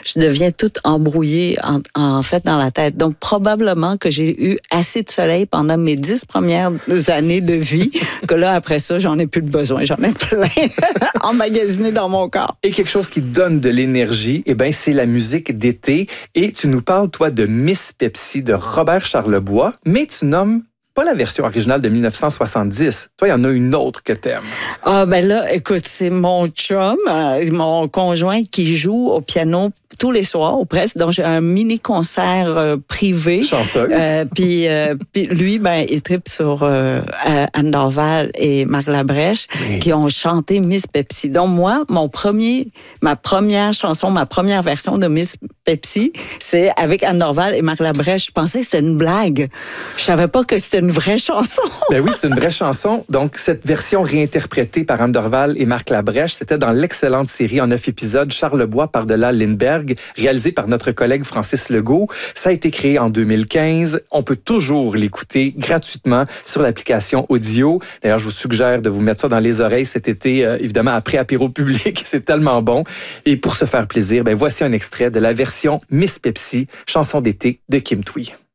je deviens toute embrouillée en fait dans la tête. Donc, probablement que j'ai eu assez de soleil pendant mes 10 premières années de vie, que là, après ça, j'en ai plus de besoin. J'en ai plein emmagasiné dans mon corps. Et quelque chose qui donne de l'énergie, eh ben, c'est la musique d'été. Et tu nous parles, toi, de Miss Pepsi de Robert Charlebois, mais tu nommes pas la version originale de 1970. Toi, il y en a une autre que t'aimes. Ah, ben là, écoute, c'est mon chum, mon conjoint qui joue au piano tous les soirs, ou presque. Donc, j'ai un mini-concert privé. Chanceuse. Puis lui, ben, il tripe sur Anne Dorval et Marc Labrèche, oui, qui ont chanté Miss Pepsi. Donc, moi, ma première chanson, ma première version de Miss Pepsi, c'est avec Anne Dorval et Marc Labrèche. Je pensais que c'était une blague. Je savais pas que c'était une vraie chanson. Ben oui, c'est une vraie chanson. Donc, cette version réinterprétée par Anne Dorval et Marc Labrèche, c'était dans l'excellente série en 9 épisodes Charlebois par-delà Lindbergh, réalisée par notre collègue Francis Legault. Ça a été créé en 2015. On peut toujours l'écouter gratuitement sur l'application audio. D'ailleurs, je vous suggère de vous mettre ça dans les oreilles cet été, évidemment, après apéro public. C'est tellement bon. Et pour se faire plaisir, ben voici un extrait de la version Miss Pepsi, chanson d'été de Kim Thuy.